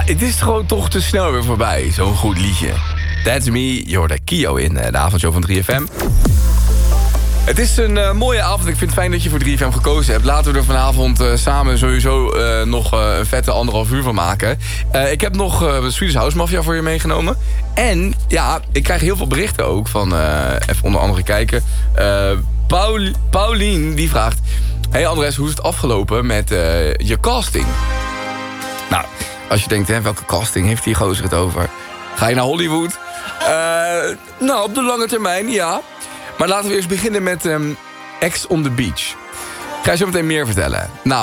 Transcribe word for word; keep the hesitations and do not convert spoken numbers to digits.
Ja, het is gewoon toch te snel weer voorbij. Zo'n goed liedje. That's me, je hoort de Kio in de avondshow van drie F M. Het is een uh, mooie avond. Ik vind het fijn dat je voor drie F M gekozen hebt. Laten we er vanavond uh, samen sowieso uh, nog uh, een vette anderhalf uur van maken. Uh, ik heb nog uh, de Swedish House Mafia voor je meegenomen. En ja, ik krijg heel veel berichten ook van, uh, even onder andere kijken. Uh, Paul, Paulien die vraagt: hey Andres, hoe is het afgelopen met uh, je casting? Nou, als je denkt, hè, welke casting heeft die gozer het over? Ga je naar Hollywood? Uh, nou, op de lange termijn, ja. Maar laten we eerst beginnen met um, Ex on the Beach. Ik ga je zo meteen meer vertellen. Nou,